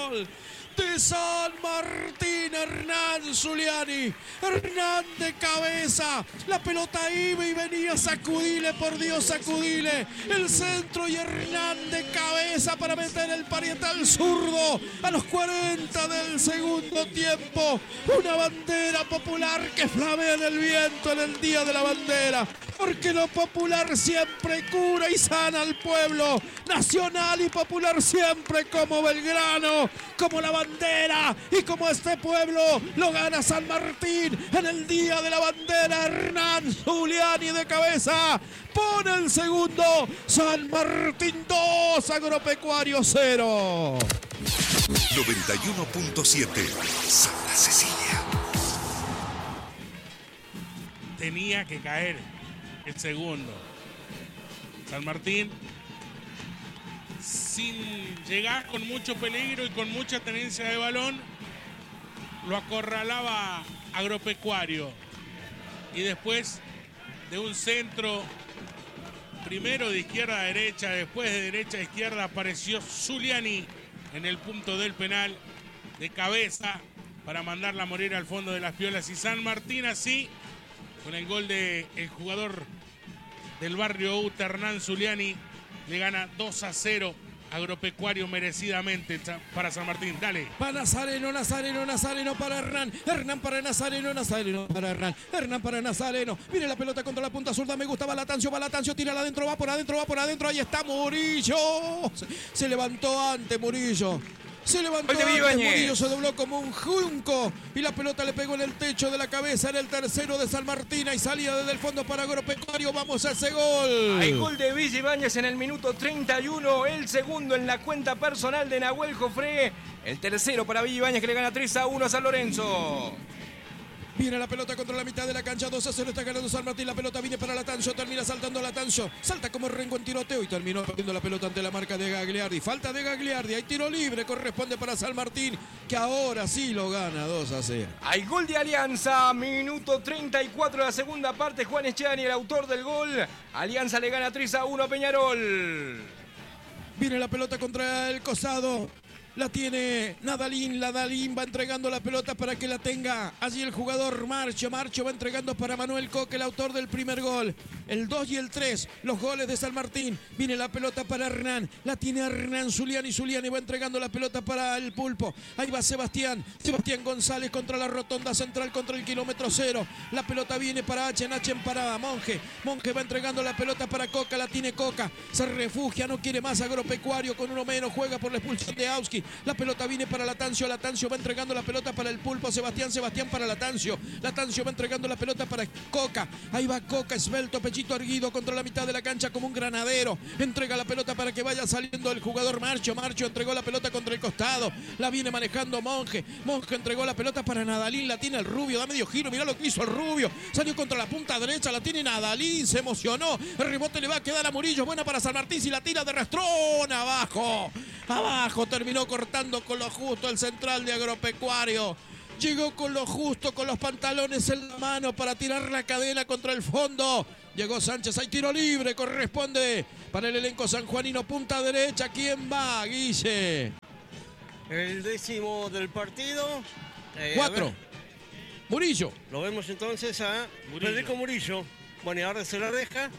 gol de San Martín. Hernán Zuliani. Hernán de cabeza. La pelota iba y venía. Sacudile, por Dios, sacudile. El centro y Hernán de cabeza para meter el parietal zurdo a los 40 del segundo tiempo. Una bandera popular que flamea en el viento en el día de la bandera. Porque lo popular siempre cura y sana al pueblo. Nacional y popular siempre como Belgrano, como la bandera y como este pueblo. Lo gana San Martín en el día de la bandera. Hernán Zuliani de cabeza pone el segundo. San Martín 2, Agropecuario 0. 91.7 Santa Cecilia. Tenía que caer el segundo. San Martín, sin llegar con mucho peligro y con mucha tenencia de balón, lo acorralaba Agropecuario. Y después de un centro, primero de izquierda a derecha, después de derecha a izquierda, apareció Zuliani en el punto del penal de cabeza para mandarla a morir al fondo de las piolas. Y San Martín así, con el gol del jugador del barrio UTA, Hernán Zuliani, le gana 2-0 Agropecuario merecidamente para San Martín. Dale. Para Nazareno, Nazareno para Hernán. Hernán para Nazareno, Nazareno para Hernán. Hernán para Nazareno. Mire la pelota contra la punta zurda. Me gusta Balatancio, tírala adentro, va por adentro. Ahí está Murillo. Se levantó antes Murillo. Se levantó antes, Murillo se dobló como un junco y la pelota le pegó en el techo de la cabeza. Era el tercero de San Martín y salía desde el fondo para Agropecuario. Vamos a ese gol. Hay gol de Villa Ibáñez en el minuto 31, el segundo en la cuenta personal de Nahuel Jofré. El tercero para Villa Ibáñez, que le gana 3-1 a San Lorenzo. Viene la pelota contra la mitad de la cancha, 2-0 está ganando San Martín. La pelota viene para Latancio, termina saltando Latancio. Salta como Rengo en tiroteo y terminó perdiendo la pelota ante la marca de Gagliardi. Falta de Gagliardi, hay tiro libre, corresponde para San Martín, que ahora sí lo gana 2-0. Hay gol de Alianza, minuto 34 de la segunda parte. Juan Echeani, el autor del gol. Alianza le gana 3-1 a Peñarol. Viene la pelota contra el costado. La tiene Nadalín va entregando la pelota para que la tenga allí el jugador Marcho va entregando para Manuel Coque, el autor del primer gol. El 2 y el 3, los goles de San Martín. Viene la pelota para Hernán, la tiene Hernán Zuliani va entregando la pelota para el Pulpo. Ahí va Sebastián González contra la rotonda central, contra el kilómetro 0. La pelota viene para Achen para Monje va entregando la pelota para Coca, la tiene Coca. Se refugia, no quiere más Agropecuario, con uno menos juega por la expulsión de Auski. La pelota viene para Latancio va entregando la pelota para el Pulpo. Sebastián para Latancio va entregando la pelota para Coca. Ahí va Coca, esbelto, pechito erguido contra la mitad de la cancha como un granadero. Entrega la pelota para que vaya saliendo el jugador Marcho entregó la pelota contra el costado. La viene manejando Monje entregó la pelota para Nadalín, la tiene el Rubio, da medio giro, mirá lo que hizo el Rubio. Salió contra la punta derecha, la tiene Nadalín, se emocionó. El rebote le va a quedar a Murillo, buena para San Martín, si la tira de rastrón, abajo, terminó cortando con lo justo el central de Agropecuario. Llegó con lo justo, con los pantalones en la mano para tirar la cadena contra el fondo. Llegó Sánchez, hay tiro libre, corresponde para el elenco sanjuanino, punta derecha. ¿Quién va, Guille? El 10º del partido. 4. Murillo. Lo vemos entonces a Federico Murillo. Bueno, y ahora se la deja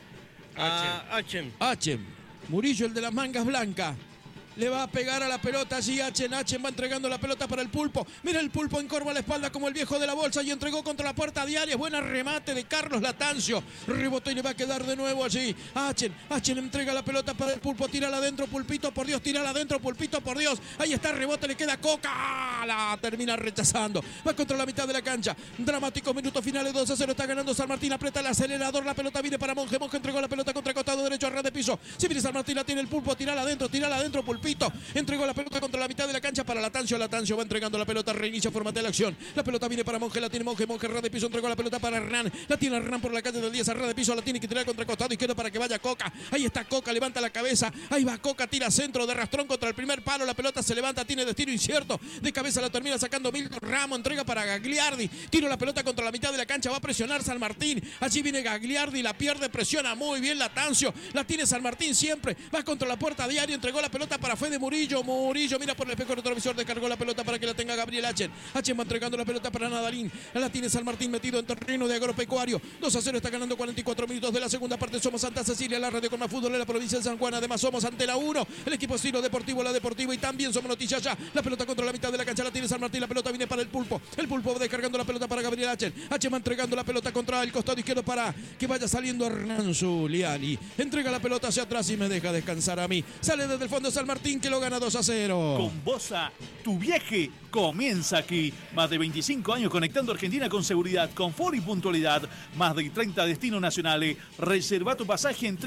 a Achen. Murillo, el de las mangas blancas. Le va a pegar a la pelota allí Achen va entregando la pelota para el Pulpo. Mira el Pulpo, encorva la espalda como el viejo de la bolsa y entregó contra la puerta de Arias. Buena remate de Carlos Latancio. Rebotó y le va a quedar de nuevo allí Achen entrega la pelota para el Pulpo. Tírala adentro, Pulpito, por Dios. Tírala adentro, Pulpito, por Dios. Ahí está el rebote, le queda Coca. La termina rechazando. Va contra la mitad de la cancha. Dramático minuto finales, 2-0. Está ganando San Martín. Aprieta el acelerador. La pelota viene para Monje entregó la pelota contra el costado derecho a ras de piso. Si viene San Martín, la tiene el Pulpo. Tírala adentro, Pulpito. Entregó la pelota contra la mitad de la cancha para Latancio va entregando la pelota, reinicia, formatea la acción. La pelota viene para Monje, la tiene Monje ras de piso, entregó la pelota para Hernán. La tiene Hernán por la calle del 10, a ras de piso, la tiene que tirar contra el costado izquierdo para que vaya Coca. Ahí está Coca, levanta la cabeza. Ahí va Coca, tira centro de rastrón contra el primer palo. La pelota se levanta, tiene destino incierto. De cabeza la termina sacando Milton Ramos, entrega para Gagliardi. Tiro la pelota contra la mitad de la cancha, va a presionar San Martín. Allí viene Gagliardi, la pierde, presiona muy bien Latancio. La tiene San Martín siempre. Va contra la puerta diaria, entregó la pelota para para Fede Murillo. Murillo mira por el espejo retrovisor, descargó la pelota para que la tenga Gabriel Achen. Achen va entregando la pelota para Nadalín. La tiene San Martín metido en terreno de Agropecuario. 2-0 está ganando 44 minutos de la segunda parte. Somos Santa Cecilia, la radio con más fútbol en la provincia de San Juan. Además somos Antena 1, el equipo estilo deportivo, la deportiva, y también somos Noticias Ya. La pelota contra la mitad de la cancha la tiene San Martín. La pelota viene para el Pulpo. El Pulpo va descargando la pelota para Gabriel Achen. Achen va entregando la pelota contra el costado izquierdo para que vaya saliendo Hernán Zuliani. Entrega la pelota hacia atrás y me deja descansar a mí. Sale desde el fondo San Martín, que lo gana 2-0. Con Bosa, tu viaje comienza aquí. Más de 25 años conectando Argentina con seguridad, confort y puntualidad. Más de 30 destinos nacionales. Reserva tu pasaje en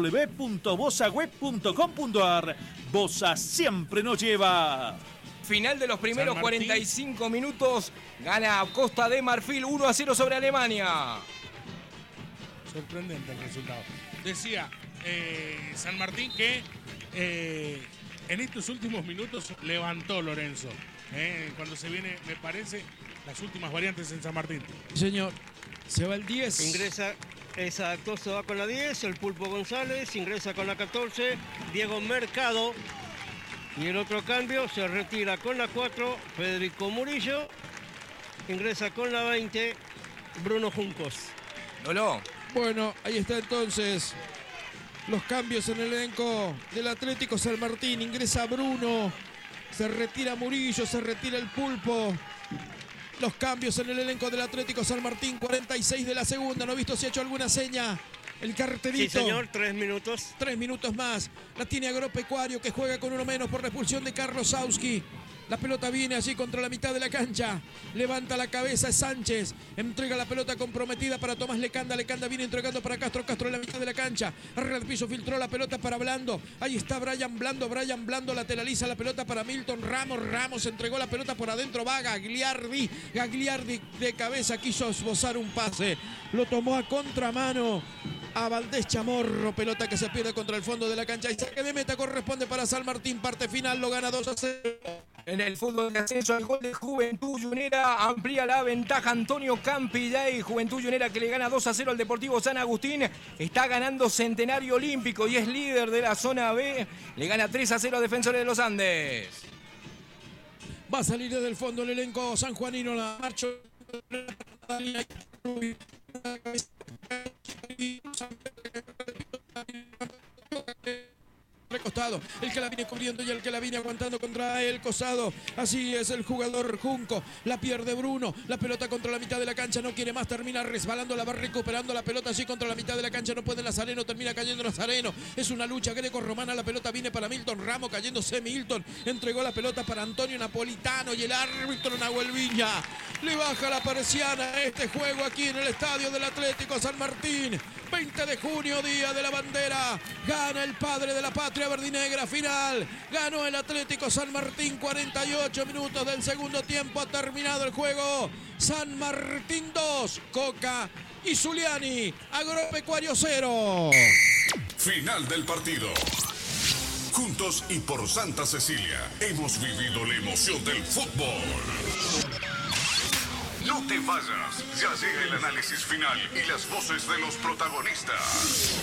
www.bosaweb.com.ar. Bosa siempre nos lleva. Final de los primeros 45 minutos. Gana Costa de Marfil 1-0 sobre Alemania. Sorprendente el resultado. Decía San Martín que en estos últimos minutos levantó Lorenzo. Cuando se viene, me parece, las últimas variantes en San Martín. Señor, se va el 10. Ingresa, exacto, se va con la 10, el Pulpo González, ingresa con la 14, Diego Mercado. Y el otro cambio se retira con la 4, Federico Murillo. Ingresa con la 20, Bruno Juncos. Lolo. Bueno, ahí está entonces los cambios en el elenco del Atlético San Martín. Ingresa Bruno, se retira Murillo, se retira el Pulpo. Los cambios en el elenco del Atlético San Martín, 46 de la segunda. No he visto si ha hecho alguna seña el carterito. Sí, señor, 3 minutos. 3 minutos más. La tiene Agropecuario, que juega con uno menos por la expulsión de Carlos Sauski. La pelota viene allí contra la mitad de la cancha. Levanta la cabeza, es Sánchez. Entrega la pelota comprometida para Tomás Lecanda. Lecanda viene entregando para Castro. Castro en la mitad de la cancha. Arriba del piso, filtró la pelota para Blando. Ahí está Brian Blando. Brian Blando lateraliza la pelota para Milton Ramos. Ramos entregó la pelota por adentro. Va Gagliardi. Gagliardi de cabeza quiso esbozar un pase. Lo tomó a contramano a Valdés Chamorro. Pelota que se pierde contra el fondo de la cancha. Y saque de meta corresponde para San Martín. Parte final, lo gana 2-0. En el fútbol de ascenso, el gol de Juventud Juniora amplía la ventaja. Antonio Campillay, Juventud Juniora, que le gana 2-0 al Deportivo San Agustín. Está ganando Centenario Olímpico y es líder de la zona B. Le gana 3-0 a Defensores de los Andes. Va a salir desde el fondo el elenco sanjuanino. La marcha. Recostado, el que la viene cubriendo y el que la viene aguantando contra el costado. Así es el jugador Junco. La pierde Bruno. La pelota contra la mitad de la cancha. No quiere más. Termina resbalando. La va recuperando la pelota así contra la mitad de la cancha. No puede Nazareno. Termina cayendo Nazareno. Es una lucha greco-romana. La pelota viene para Milton Ramos. Cayéndose Milton. Entregó la pelota para Antonio Napolitano. Y el árbitro Nahuel Viña le baja la persiana a este juego aquí en el estadio del Atlético San Martín. 20 de junio, día de la bandera. Gana el padre de la patria verdinegra. Final. Ganó el Atlético San Martín. 48 minutos del segundo tiempo. Ha terminado el juego. San Martín 2. Coca y Zuliani. Agropecuario 0. Final del partido. Juntos y por Santa Cecilia hemos vivido la emoción del fútbol. No te vayas, ya llega el análisis final y las voces de los protagonistas.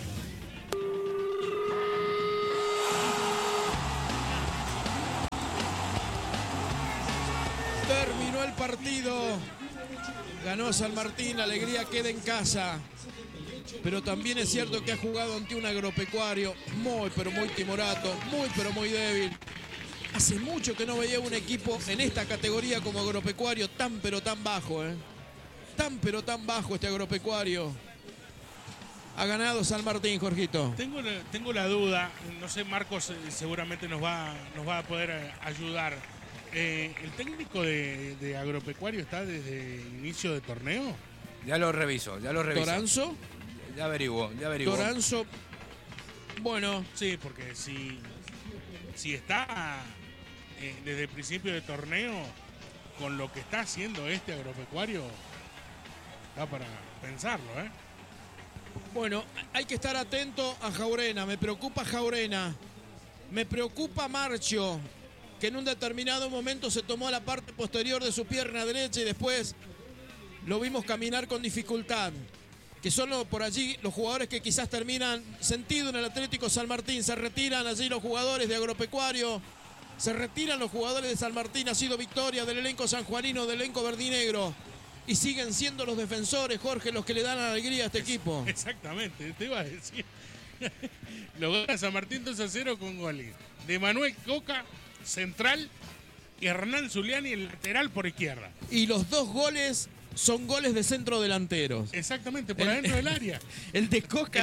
Terminó el partido. Ganó San Martín, la alegría queda en casa. Pero también es cierto que ha jugado ante un Agropecuario muy pero muy timorato, muy pero muy débil. Hace mucho que no veía un equipo en esta categoría como Agropecuario tan pero tan bajo, Tan pero tan bajo este Agropecuario. Ha ganado San Martín, Jorgito. Tengo la duda, no sé, Marcos seguramente nos va a poder ayudar. ¿El técnico de Agropecuario está desde inicio de torneo? Ya lo reviso. ¿Toranzo? Ya averiguo. Toranzo, bueno. Sí, porque si está desde el principio de torneo, con lo que está haciendo este Agropecuario, da para pensarlo, Bueno, hay que estar atento a Jaurena. Me preocupa Jaurena. Me preocupa Marcho, que en un determinado momento se tomó la parte posterior de su pierna derecha y después lo vimos caminar con dificultad. que son por allí los jugadores que quizás terminan sentido en el Atlético San Martín. Se retiran allí los jugadores de Agropecuario, se retiran los jugadores de San Martín. Ha sido victoria del elenco sanjuanino, del elenco verdinegro. Y siguen siendo los defensores, Jorge, los que le dan alegría a este equipo. Exactamente, te iba a decir. Lo gana San Martín 2-0 con goles de Manuel Coca, central, y Hernán Zuliani, el lateral por izquierda. Y los 2 goles son goles de centro delanteros. Exactamente, por adentro del área. El de Coca.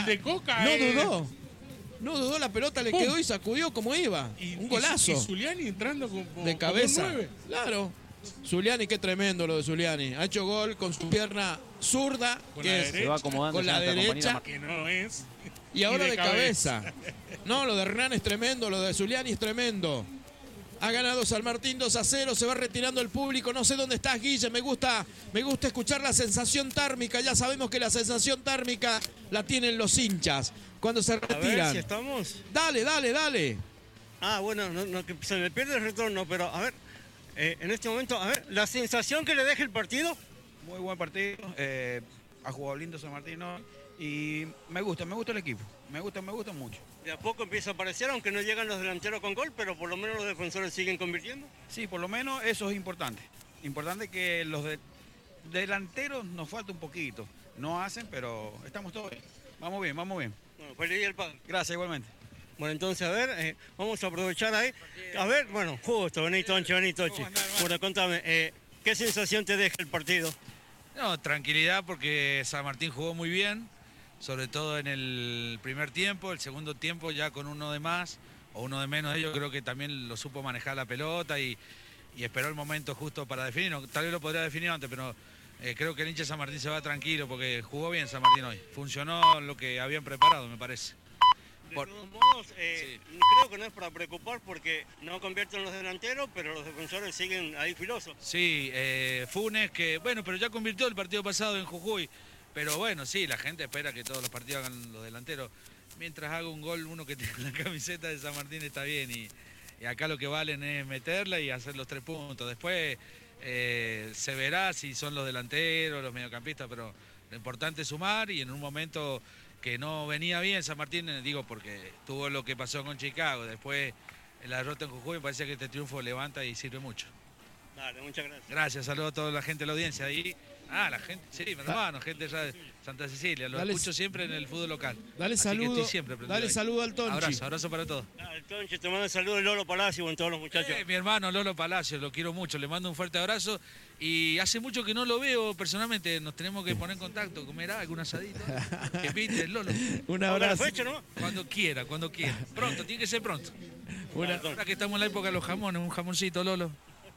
No dudó, la pelota le quedó y sacudió como iba. Un golazo. Y Zuliani entrando de cabeza. Como 9. Claro. Zuliani, qué tremendo lo de Zuliani. Ha hecho gol con su pierna zurda, se va acomodando con la derecha, que no es. Y ahora de cabeza. No, lo de Hernán es tremendo, lo de Zuliani es tremendo. Ha ganado San Martín 2-0, se va retirando el público. No sé dónde estás, Guille. Me gusta escuchar la sensación térmica. Ya sabemos que la sensación térmica la tienen los hinchas cuando se retiran. A ver si estamos. Dale. Ah, bueno, no, que se me pierde el retorno, pero a ver, en este momento, a ver, la sensación que le deja el partido. Muy buen partido. Ha jugado lindo San Martín, ¿no? Y me gusta el equipo. Me gusta mucho. De a poco empieza a aparecer, aunque no llegan los delanteros con gol, pero por lo menos los defensores siguen convirtiendo. Sí, por lo menos eso es importante. Importante que los delanteros nos falta un poquito. No hacen, pero estamos todos bien. Vamos bien. Bueno, feliz día del padre. Gracias, igualmente. Bueno, entonces, a ver, vamos a aprovechar ahí. A ver, bueno, justo, vení, Tonchi. Bueno, contame, ¿qué sensación te deja el partido? No, tranquilidad porque San Martín jugó muy bien, sobre todo en el primer tiempo. El segundo tiempo ya con uno de más o uno de menos de ellos, creo que también lo supo manejar la pelota y esperó el momento justo para definir. No, tal vez lo podría definir antes, pero creo que el hincha de San Martín se va tranquilo porque jugó bien San Martín hoy. Funcionó lo que habían preparado, me parece. De todos modos, creo que no es para preocupar porque no convierten los delanteros, pero los defensores siguen ahí filosos. Sí, Funes, que bueno, pero ya convirtió el partido pasado en Jujuy. Pero bueno, sí, la gente espera que todos los partidos hagan los delanteros. Mientras haga un gol uno que tiene la camiseta de San Martín está bien. Y acá lo que valen es meterla y hacer los 3 puntos. Después se verá si son los delanteros, los mediocampistas, pero lo importante es sumar y en un momento que no venía bien San Martín, digo porque tuvo lo que pasó con Chicago, después la derrota en Jujuy, me parece que este triunfo levanta y sirve mucho. Dale, muchas gracias. Gracias, saludos a toda la gente de la audiencia ahí. La gente, sí, mi hermano, gente ya de Santa Cecilia, lo escucho siempre en el fútbol local. Dale saludo, dale saludo al Tonchi. Abrazo para todos. El Tonchi, te mando saludo de Lolo Palacio y todos los muchachos. Mi hermano Lolo Palacio, lo quiero mucho, le mando un fuerte abrazo y hace mucho que no lo veo personalmente, nos tenemos que poner en contacto, comerá algún asadito, que pinte Lolo. Un abrazo. Fecha, ¿no? Cuando quiera, pronto, tiene que ser pronto. Ahora que estamos en la época de los jamones, un jamoncito Lolo.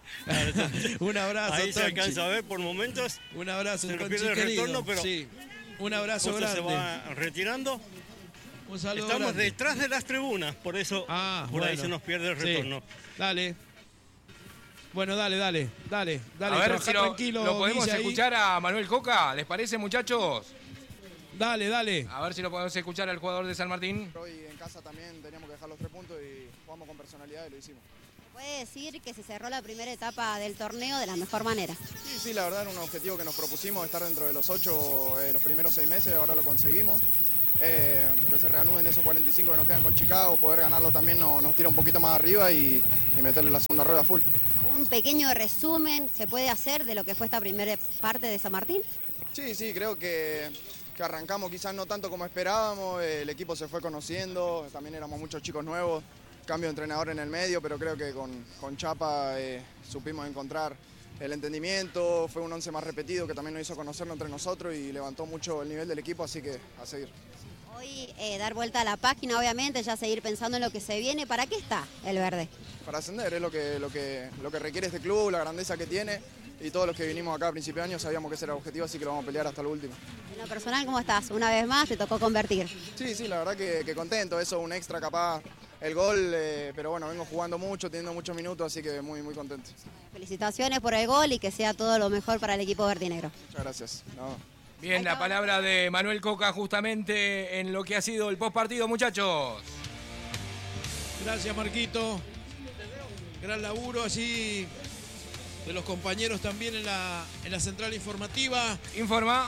Un abrazo, ahí Tonchi. se alcanza a ver por momentos. Un abrazo, se nos Tonchi pierde el querido. retorno, pero sí. Un abrazo grande. Se va retirando. Un saludo Estamos grande. detrás de las tribunas, por eso ahí se nos pierde el retorno. Sí. Dale. Bueno, dale. A ver si tranquilo, lo podemos Guille, escuchar a Manuel Coca, ¿les parece, muchachos? Dale. A ver si lo podemos escuchar al jugador de San Martín. Hoy en casa también teníamos que dejar los 3 puntos y jugamos con personalidad y lo hicimos. ¿Puede decir que se cerró la primera etapa del torneo de la mejor manera? Sí, la verdad era un objetivo que nos propusimos, estar dentro de los 8 los primeros 6 meses, ahora lo conseguimos. Que se reanuden esos 45 que nos quedan con Chicago, poder ganarlo también nos tira un poquito más arriba y meterle la segunda rueda full. ¿Un pequeño resumen se puede hacer de lo que fue esta primera parte de San Martín? Sí, creo que arrancamos quizás no tanto como esperábamos, el equipo se fue conociendo, también éramos muchos chicos nuevos. Cambio de entrenador en el medio, pero creo que con Chapa supimos encontrar el entendimiento, fue un 11 más repetido que también nos hizo conocernos entre nosotros y levantó mucho el nivel del equipo, así que a seguir. Hoy dar vuelta a la página, obviamente, ya seguir pensando en lo que se viene. ¿Para qué está el verde? Para ascender, es lo que requiere este club, la grandeza que tiene y todos los que vinimos acá a principio de año sabíamos que ese era el objetivo, así que lo vamos a pelear hasta lo último. En lo personal, ¿cómo estás? Una vez más te tocó convertir. Sí, la verdad que contento, eso un extra capaz. El gol, pero bueno, vengo jugando mucho, teniendo muchos minutos, así que muy contento. Felicitaciones por el gol y que sea todo lo mejor para el equipo verdinegro. Muchas gracias. Bien, la palabra de Manuel Coca justamente en lo que ha sido el postpartido, muchachos. Gracias, Marquito. Gran laburo allí de los compañeros también en la central informativa. Informa.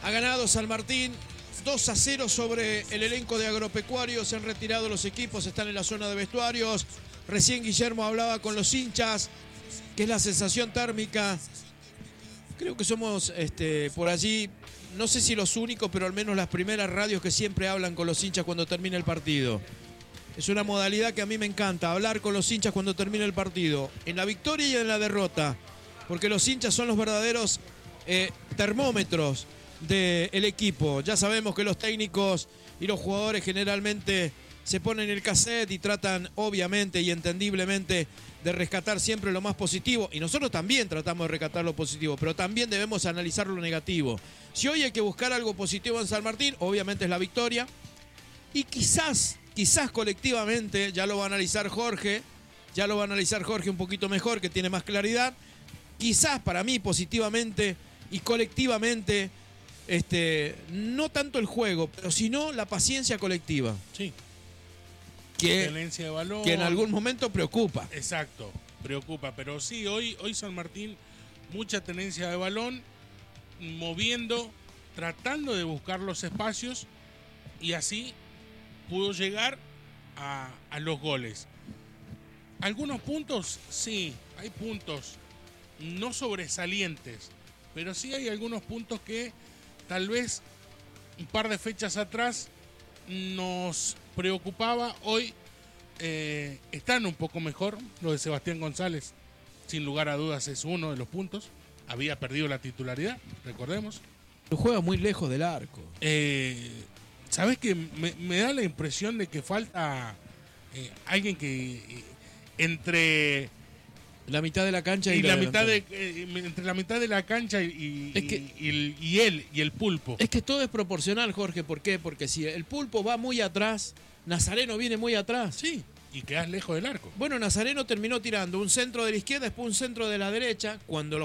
Ha ganado San Martín 2-0 sobre el elenco de Agropecuario. Se han retirado los equipos, están en la zona de vestuarios. Recién Guillermo hablaba con los hinchas, que es la sensación térmica. Creo que somos por allí, no sé si los únicos, pero al menos las primeras radios que siempre hablan con los hinchas cuando termina el partido. Es una modalidad que a mí me encanta, hablar con los hinchas cuando termina el partido, en la victoria y en la derrota, porque los hinchas son los verdaderos termómetros del equipo. Ya sabemos que los técnicos y los jugadores generalmente se ponen el cassette y tratan obviamente y entendiblemente de rescatar siempre lo más positivo, y nosotros también tratamos de rescatar lo positivo, pero también debemos analizar lo negativo. Si hoy hay que buscar algo positivo en San Martín, obviamente es la victoria, y quizás colectivamente, ya lo va a analizar Jorge un poquito mejor, que tiene más claridad, quizás para mí positivamente y colectivamente, no tanto el juego, pero sino la paciencia colectiva. Sí. Tenencia de balón, que en algún momento preocupa. Exacto, preocupa, pero sí, hoy San Martín, mucha tenencia de balón, moviendo, tratando de buscar los espacios, y así pudo llegar a los goles. Algunos puntos, sí, hay puntos no sobresalientes, pero sí hay algunos puntos que tal vez un par de fechas atrás nos preocupaba. Hoy están un poco mejor. Lo de Sebastián González, sin lugar a dudas, es uno de los puntos. Había perdido la titularidad, recordemos. Lo juega muy lejos del arco. ¿Sabes qué? Me da la impresión de que falta alguien que entre la mitad de la cancha y la mitad de entre la mitad de la cancha y él y el Pulpo. Es que todo es proporcional, Jorge. ¿Por qué? Porque si el Pulpo va muy atrás, Nazareno viene muy atrás. Sí, y quedas lejos del arco. Bueno, Nazareno terminó tirando un centro de la izquierda, después un centro de la derecha, cuando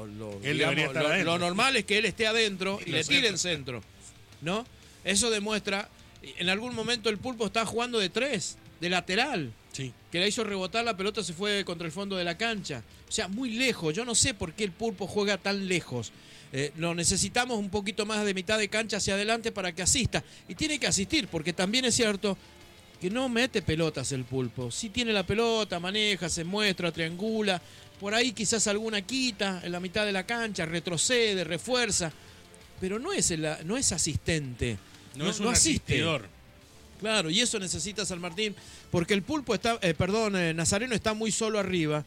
lo normal es que él esté adentro y le tiren centro, ¿no? Eso demuestra, en algún momento el Pulpo está jugando de 3, de lateral. Sí. Que la hizo rebotar, la pelota se fue contra el fondo de la cancha. O sea, muy lejos. Yo no sé por qué el Pulpo juega tan lejos. Lo necesitamos un poquito más de mitad de cancha hacia adelante para que asista. Y tiene que asistir, porque también es cierto que no mete pelotas el Pulpo. Sí tiene la pelota, maneja, se muestra, triangula. Por ahí quizás alguna quita en la mitad de la cancha, retrocede, refuerza. Pero no es asistente. No es un asistidor. Claro, y eso necesita San Martín, porque el Pulpo está, Nazareno está muy solo arriba,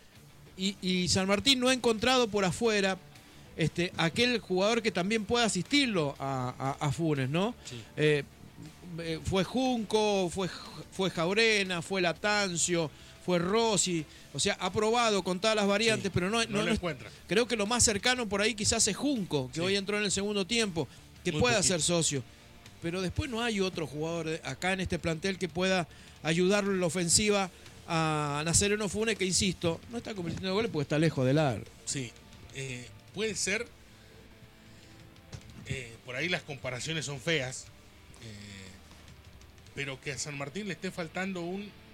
y San Martín no ha encontrado por afuera aquel jugador que también pueda asistirlo a Funes, ¿no? Sí. Fue Junco, fue Jaurena, fue Latancio, fue Rossi, o sea, ha probado con todas las variantes, sí, pero no lo encuentra. Creo que lo más cercano por ahí quizás es Junco, que hoy entró en el segundo tiempo, que pueda ser socio. Pero después no hay otro jugador acá en este plantel que pueda ayudarlo en la ofensiva a Nazareno Funes, que insisto, no está convirtiendo goles porque está lejos del arco. Sí, puede ser, por ahí las comparaciones son feas, pero que a San Martín le esté faltando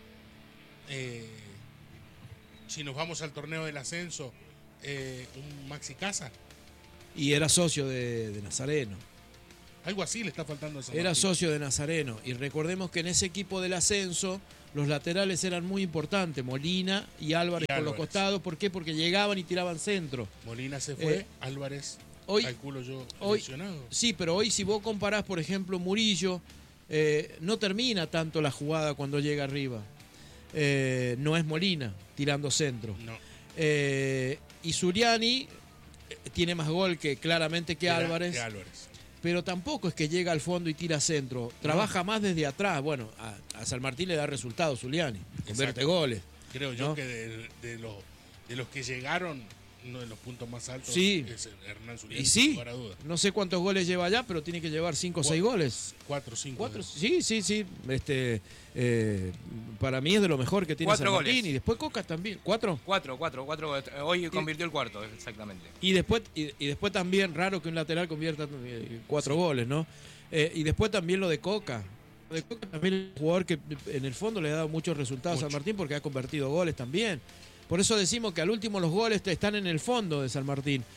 si nos vamos al torneo del ascenso, un Maxi Casa. Y era socio de Nazareno. Algo así le está faltando a San Martín. Era socio de Nazareno. Y recordemos que en ese equipo del ascenso los laterales eran muy importantes. Molina y Álvarez por los costados. ¿Por qué? Porque llegaban y tiraban centro. Molina se fue, Álvarez, calculo yo, lesionado. Sí, pero hoy si vos comparás, por ejemplo, Murillo, no termina tanto la jugada cuando llega arriba. No es Molina tirando centro. No. Y Suriani tiene más gol claramente que Álvarez. Pero tampoco es que llega al fondo y tira centro. Trabaja más desde atrás. Bueno, a San Martín le da resultados, Zuliani. Convierte goles. Creo yo que de los que llegaron, uno de los puntos más altos es Hernán Zuliani. Y sí, no sé cuántos goles lleva allá, pero tiene que llevar 5 o 6 goles. 4 o 5. Sí. Para mí es de lo mejor que tiene San Martín. Y después Coca también. 4. 4. Hoy convirtió el cuarto, exactamente. Y después también, raro que un lateral convierta 4 goles, ¿no? Y después también lo de Coca. Lo de Coca también es un jugador que en el fondo le ha dado muchos resultados a San Martín porque ha convertido goles también. Por eso decimos que al último los goles están en el fondo de San Martín.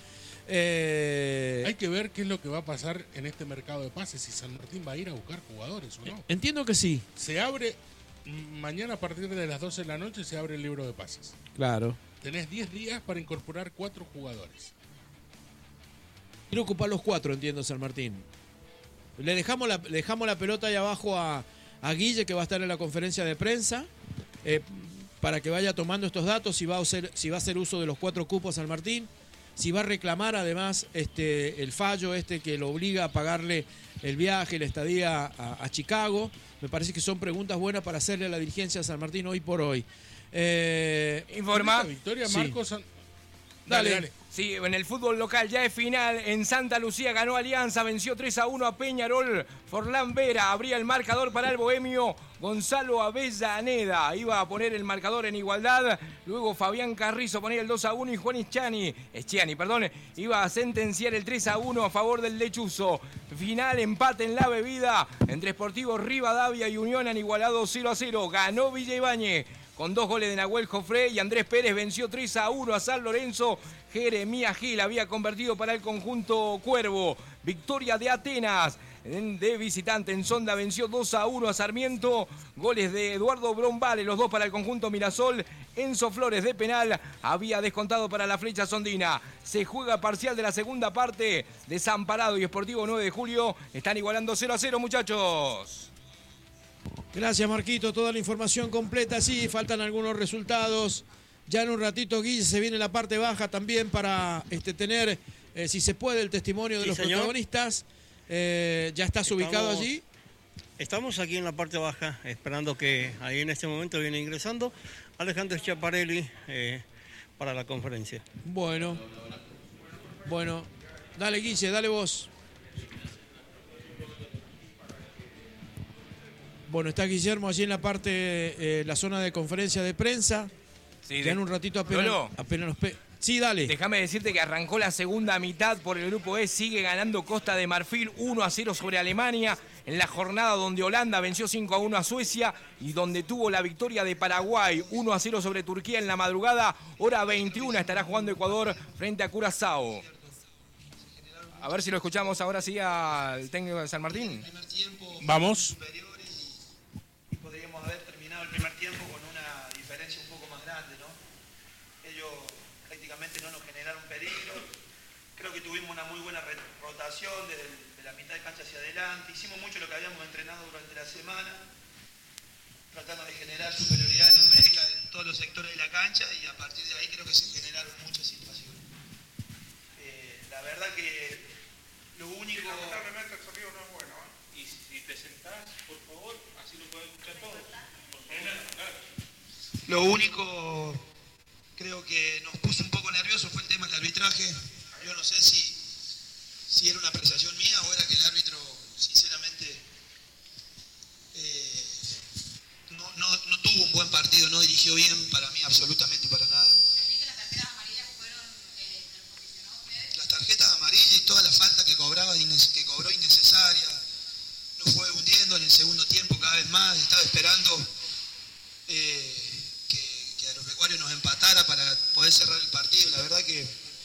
Hay que ver qué es lo que va a pasar en este mercado de pases, si San Martín va a ir a buscar jugadores o no. Entiendo que sí. Se abre, mañana a partir de las 12 de la noche se abre el libro de pases. Claro. Tenés 10 días para incorporar 4 jugadores. Quiero ocupar los 4, entiendo, San Martín. Le dejamos la pelota ahí abajo a Guille, que va a estar en la conferencia de prensa, para que vaya tomando estos datos, si va a hacer uso de los 4 cupos San Martín, si va a reclamar además el fallo que lo obliga a pagarle el viaje, la estadía a Chicago. Me parece que son preguntas buenas para hacerle a la dirigencia de San Martín hoy por hoy. Informa. Victoria, Sí. Marcos. Dale. Sí, en el fútbol local ya es final. En Santa Lucía ganó Alianza, venció 3-1 a Peñarol. Forlán Vera abría el marcador para el bohemio. Gonzalo Avellaneda iba a poner el marcador en igualdad. Luego Fabián Carrizo ponía el 2-1 y Juan Eschiani, iba a sentenciar el 3-1 a favor del lechuzo. Final, empate en la bebida entre Sportivo Rivadavia y Unión, han igualado 0-0. Ganó Villa Ibáñez con 2 goles de Nahuel Jofré, y Andrés Pérez venció 3-1 a San Lorenzo. Jeremías Gil había convertido para el conjunto Cuervo. Victoria de Atenas de visitante en Sonda, venció 2-1 a Sarmiento. Goles de Eduardo Brombale, los 2 para el conjunto Mirasol. Enzo Flores de penal había descontado para la Flecha Sondina. Se juega parcial de la segunda parte. Desamparado y Sportivo 9 de Julio están igualando 0-0, muchachos. Gracias, Marquito. Toda la información completa. Sí, faltan algunos resultados. Ya en un ratito, Guille, se viene la parte baja también para tener, si se puede, el testimonio de los protagonistas. ¿Ya estás ubicado allí? Estamos aquí en la parte baja, esperando que ahí en este momento viene ingresando Alejandro Schiaparelli para la conferencia. Bueno. Dale, Guille, dale vos. Bueno, está Guillermo allí en la parte, la zona de conferencia de prensa. Sí, ya en un ratito apenas nos... Sí, dale. Déjame decirte que arrancó la segunda mitad por el grupo E. Sigue ganando Costa de Marfil 1-0 sobre Alemania. En la jornada donde Holanda venció 5-1 a Suecia y donde tuvo la victoria de Paraguay 1-0 sobre Turquía en la madrugada. Hora 21 estará jugando Ecuador frente a Curazao. A ver si lo escuchamos ahora sí al técnico de San Martín. Vamos. Y podríamos haber terminado el primer tiempo con una diferencia un poco más grande, ¿no? Ellos prácticamente no nos generaron peligro. Creo que tuvimos una muy buena rotación de la mitad de cancha hacia adelante. Hicimos mucho lo que habíamos entrenado durante la semana, tratando de generar superioridad numérica en todos los sectores de la cancha, y a partir de ahí creo que se generaron muchas situaciones. La verdad que lo único... Lamentablemente el sonido no es bueno, ¿eh? Y si te sentás, por favor, así lo pueden escuchar todos. Lo único, creo que nos puso un poco nervioso fue el tema del arbitraje. Yo no sé si era una apreciación mía o era que el árbitro, sinceramente, no tuvo un buen partido, no dirigió bien, para mí absolutamente para nada. Las tarjetas amarillas y toda la falta que cobró innecesaria, nos fue hundiendo en el segundo tiempo cada vez más. Estaba esperando que Agropecuario nos empatara para poder cerrar el partido. La verdad que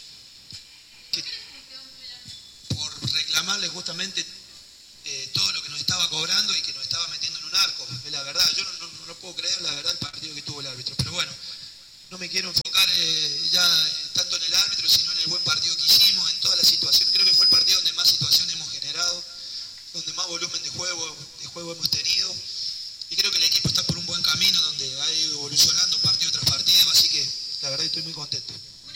por reclamarle justamente todo lo que nos estaba cobrando y que nos estaba metiendo en un arco, es la verdad. Yo no puedo creer la verdad el partido que tuvo el árbitro, pero bueno, no me quiero enfocar ya tanto en el árbitro, sino en el buen partido que hicimos, en toda la situación. Creo que fue el partido donde más situaciones hemos generado, donde más volumen de juego hemos tenido, y creo que el equipo está por un buen camino donde va evolucionando partido tras partido, así que la verdad estoy muy contento.